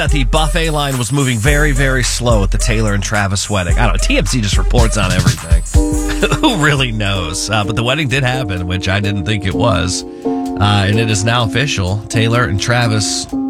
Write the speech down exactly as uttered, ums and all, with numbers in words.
that the buffet line was moving very, very slow at the Taylor and Travis wedding. I don't know. T M Z just reports on everything. Who really knows? Uh, but the wedding did happen, which I didn't think it was. Uh, and it is now official. Taylor and Travis